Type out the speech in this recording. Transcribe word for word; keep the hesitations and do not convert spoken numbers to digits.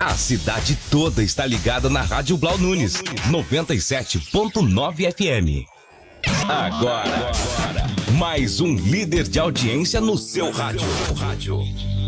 A cidade toda está ligada na Rádio Blau Nunes, noventa e sete ponto nove F M. Agora, mais um líder de audiência no seu rádio.